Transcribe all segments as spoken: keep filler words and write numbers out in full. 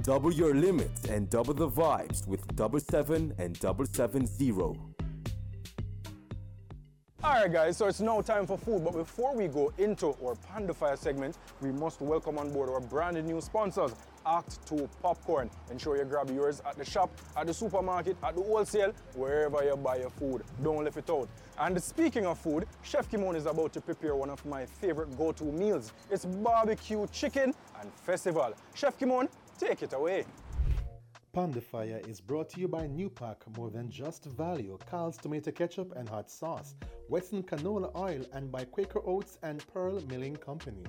Double your limits and double the vibes with double seven and double seven zero. Alright guys, so it's now time for food, but before we go into our Panda Fire segment, we must welcome on board our brand new sponsors, Act two Popcorn. Ensure you grab yours at the shop, at the supermarket, at the wholesale, wherever you buy your food. Don't leave it out. And speaking of food, Chef Kimon is about to prepare one of my favorite go-to meals. It's barbecue chicken and festival. Chef Kimon, take it away. Panda Fire is brought to you by Newpack, more than just value, Carl's tomato ketchup and hot sauce, Western canola oil, and by Quaker Oats and Pearl Milling Company.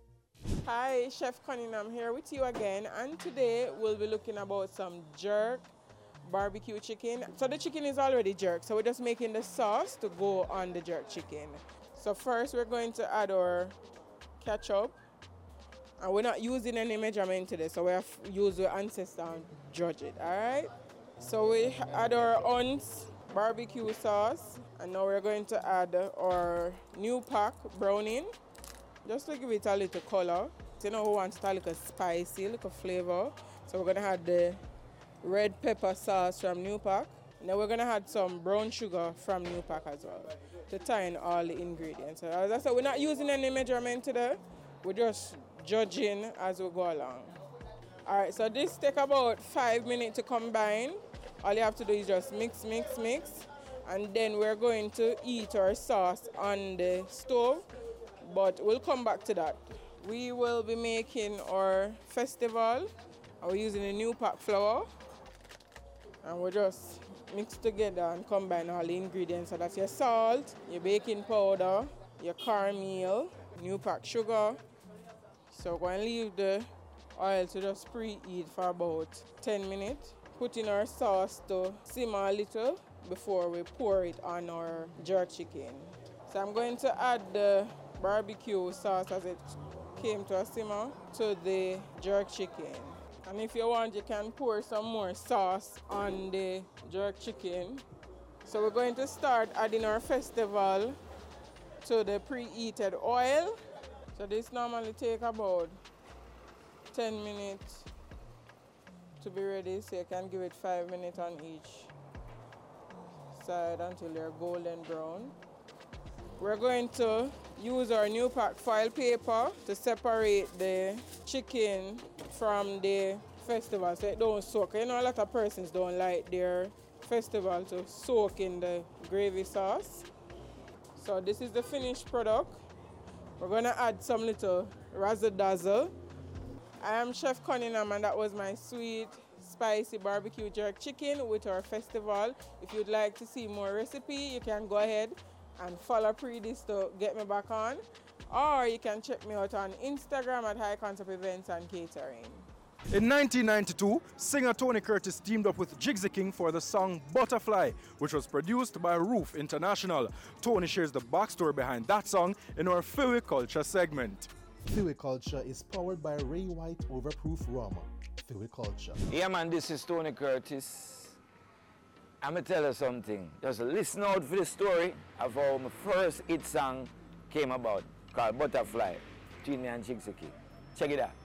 Hi, Chef Cunningham here with you again, and today we'll be looking about some jerk barbecue chicken. So the chicken is already jerked, so we're just making the sauce to go on the jerk chicken. So first we're going to add our ketchup. And we're not using any measurement today, so we have to use our ancestor and judge it, all right? So we add our ounce barbecue sauce, and now we're going to add our Newpack browning, just to give it a little color. So you know who wants a little spicy, a little flavor. So we're gonna add the red pepper sauce from Newpack. And then we're gonna add some brown sugar from Newpack as well, to tie in all the ingredients. So as I said, we're not using any measurement today, we're just judging as we go along. All right, so this take about five minutes to combine. All you have to do is just mix, mix, mix. And then we're going to eat our sauce on the stove, but we'll come back to that. We will be making our festival, and we're using the Newpack flour. And we'll just mix together and combine all the ingredients. So that's your salt, your baking powder, your cornmeal, Newpack sugar. So we're going to leave the oil to just preheat for about ten minutes. Put in our sauce to simmer a little before we pour it on our jerk chicken. So I'm going to add the barbecue sauce as it came to a simmer to the jerk chicken. And if you want, you can pour some more sauce on the jerk chicken. So we're going to start adding our festival to the preheated oil. So this normally takes about ten minutes to be ready, so you can give it five minutes on each side until they're golden brown. We're going to use our Newpack foil paper to separate the chicken from the festival so it don't soak. You know, a lot of persons don't like their festival to soak in the gravy sauce. So this is the finished product. We're going to add some little razzle dazzle. I am Chef Cunningham, and that was my sweet, spicy barbecue jerk chicken with our festival. If you'd like to see more recipe, you can go ahead and follow Predis to get me back on. Or you can check me out on Instagram at High Concept Events and Catering. In nineteen ninety-two, singer Tony Curtis teamed up with Jigsy King for the song Butterfly, which was produced by Roof International. Tony shares the backstory behind that song in our Philly Culture segment. Philly Culture is powered by Ray White Overproof Rum. Philly Culture. Yeah man, this is Tony Curtis. I'm gonna tell you something. Just listen out for the story of how my first hit song came about, called Butterfly, between me and Jigsy King. Check it out.